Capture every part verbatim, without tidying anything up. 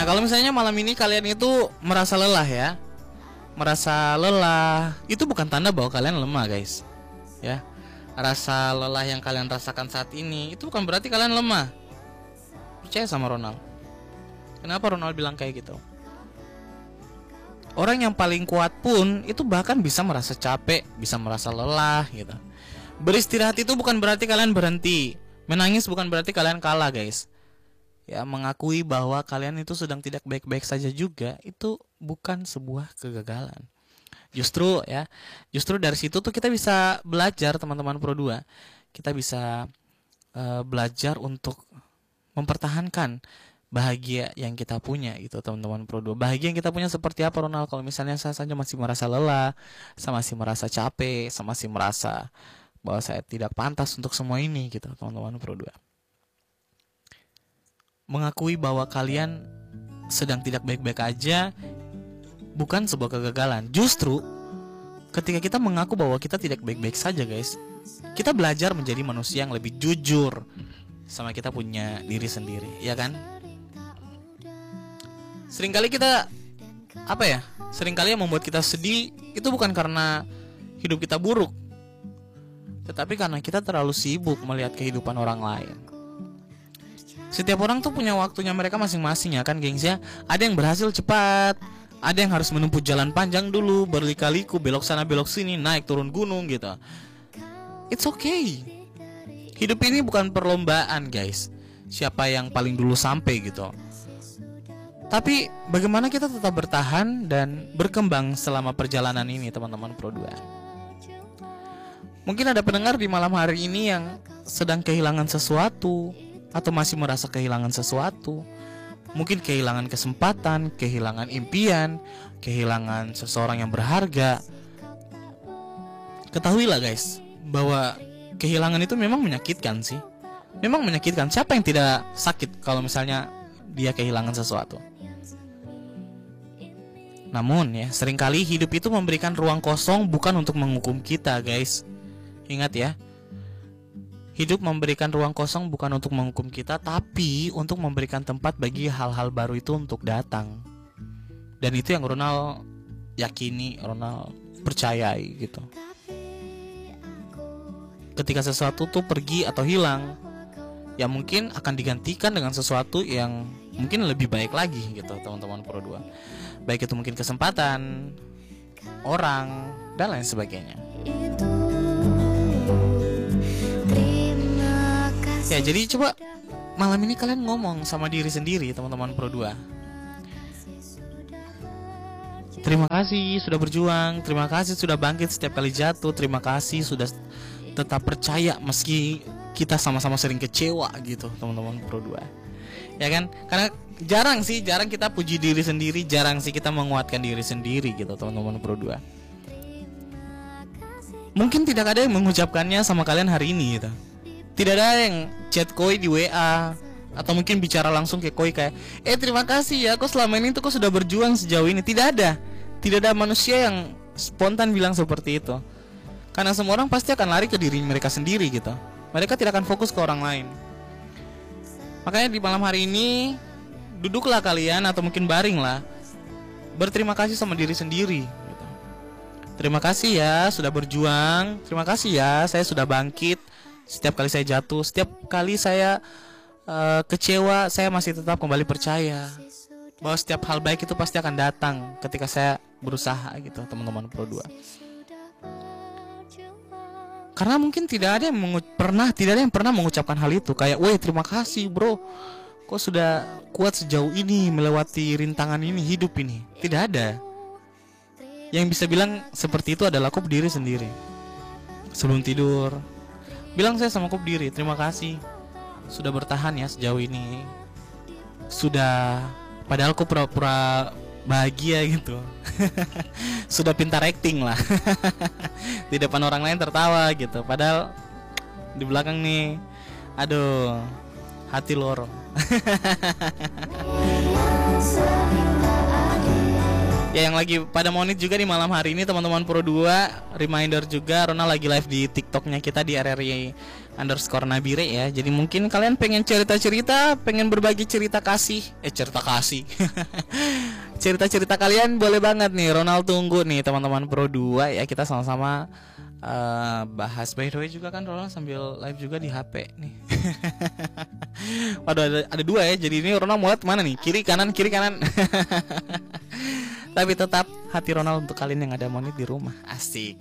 kalau misalnya malam ini kalian itu merasa lelah ya, merasa lelah, itu bukan tanda bahwa kalian lemah guys. Ya, rasa lelah yang kalian rasakan saat ini itu bukan berarti kalian lemah. Percaya sama Ronald. Kenapa Ronald bilang kayak gitu? Orang yang paling kuat pun itu bahkan bisa merasa capek, bisa merasa lelah gitu. Beristirahat itu bukan berarti kalian berhenti. Menangis bukan berarti kalian kalah guys. Ya, mengakui bahwa kalian itu sedang tidak baik-baik saja juga itu bukan sebuah kegagalan. Justru ya, justru dari situ tuh kita bisa belajar teman-teman Pro dua. Kita bisa uh, belajar untuk mempertahankan bahagia yang kita punya gitu teman-teman Pro dua. Bahagia yang kita punya seperti apa Ronald? Kalau misalnya saya saja masih merasa lelah, saya masih merasa capek, saya masih merasa bahwa saya tidak pantas untuk semua ini gitu teman-teman Pro dua. Mengakui bahwa kalian sedang tidak baik-baik aja bukan sebuah kegagalan. Justru ketika kita mengaku bahwa kita tidak baik-baik saja guys, kita belajar menjadi manusia yang lebih jujur sama kita punya diri sendiri, ya kan? Seringkali kita apa ya? Seringkali yang membuat kita sedih itu bukan karena hidup kita buruk, tetapi karena kita terlalu sibuk melihat kehidupan orang lain. Setiap orang tuh punya waktunya mereka masing-masing ya kan gengs ya. Ada yang berhasil cepat, ada yang harus menempuh jalan panjang dulu, berlika-liku, belok sana belok sini, naik turun gunung gitu. It's okay. Hidup ini bukan perlombaan guys, siapa yang paling dulu sampai gitu. Tapi bagaimana kita tetap bertahan dan berkembang selama perjalanan ini teman-teman Pro dua. Mungkin ada pendengar di malam hari ini yang sedang kehilangan sesuatu atau masih merasa kehilangan sesuatu. Mungkin kehilangan kesempatan, kehilangan impian, kehilangan seseorang yang berharga. Ketahuilah guys, bahwa kehilangan itu memang menyakitkan sih. Memang menyakitkan. Siapa yang tidak sakit kalau misalnya dia kehilangan sesuatu? Namun ya, seringkali hidup itu memberikan ruang kosong bukan untuk menghukum kita guys. Ingat ya, hidup memberikan ruang kosong bukan untuk menghukum kita, tapi untuk memberikan tempat bagi hal-hal baru itu untuk datang. Dan itu yang Ronald yakini, Ronald percayai gitu. Ketika sesuatu tuh pergi atau hilang, ya mungkin akan digantikan dengan sesuatu yang mungkin lebih baik lagi gitu teman-teman Pro dua. Baik itu mungkin kesempatan, orang, dan lain sebagainya. Ya, jadi coba malam ini kalian ngomong sama diri sendiri teman-teman Pro dua. Terima kasih sudah berjuang, terima kasih sudah bangkit setiap kali jatuh, terima kasih sudah tetap percaya meski kita sama-sama sering kecewa gitu teman-teman Pro dua. Ya kan? Karena jarang sih, jarang kita puji diri sendiri, jarang sih kita menguatkan diri sendiri gitu teman-teman Pro dua. Mungkin tidak ada yang mengucapkannya sama kalian hari ini gitu. Tidak ada yang chat Koi di W A atau mungkin bicara langsung ke Koi kayak, "Eh terima kasih ya, kok selama ini tuh kok sudah berjuang sejauh ini." Tidak ada. Tidak ada manusia yang spontan bilang seperti itu. Karena semua orang pasti akan lari ke diri mereka sendiri gitu. Mereka tidak akan fokus ke orang lain. Makanya di malam hari ini, duduklah kalian atau mungkin baringlah, berterima kasih sama diri sendiri gitu. Terima kasih ya sudah berjuang. Terima kasih ya saya sudah bangkit. Setiap kali saya jatuh, setiap kali saya uh, kecewa, saya masih tetap kembali percaya bahwa setiap hal baik itu pasti akan datang ketika saya berusaha gitu teman-teman Pro dua. Karena mungkin tidak ada yang mengu- pernah tidak ada yang pernah mengucapkan hal itu kayak, "Weh terima kasih bro, kok sudah kuat sejauh ini melewati rintangan ini, hidup ini." Tidak ada. Yang bisa bilang seperti itu adalah kop diri sendiri. Sebelum tidur bilang saya sama kop diri, "Terima kasih sudah bertahan ya sejauh ini." Sudah, padahal kok pura-pura bahagia gitu. Sudah pintar acting lah. Di depan orang lain tertawa gitu, padahal di belakang nih, aduh, hati lorong. Ya, yang lagi pada monit juga di malam hari ini teman-teman Pro dua, reminder juga Ronald lagi live di TikToknya kita di R R I underscore Nabire ya. Jadi mungkin kalian pengen cerita-cerita, pengen berbagi cerita kasih, eh cerita kasih, cerita-cerita kalian boleh banget nih. Ronald tunggu nih teman-teman Pro dua ya, kita sama-sama uh, bahas. By the way juga kan Ronald sambil live juga di H P nih. Waduh ada, ada dua ya. Jadi ini Ronald mau lihat mana nih? Kiri kanan kiri kanan. Tapi tetap hati Ronald untuk kalian yang ada monit di rumah. Asik.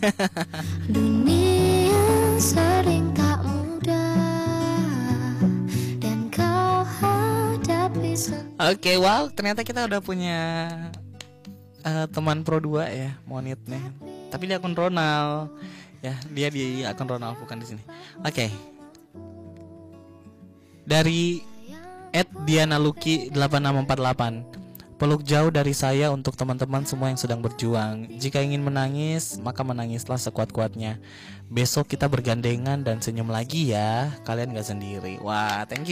Dunia sering tak mudah dan kau hadapi. Oke, okay, wow, ternyata kita udah punya uh, teman Pro dua ya, monit nih. Tapi di akun Ronald. Ya, dia di akun Ronald bukan di sini. Oke. Okay. Dari et diana luki delapan enam empat delapan. Peluk jauh dari saya untuk teman-teman semua yang sedang berjuang. Jika ingin menangis, maka menangislah sekuat-kuatnya. Besok kita bergandengan dan senyum lagi ya. Kalian gak sendiri. Wah, thank you.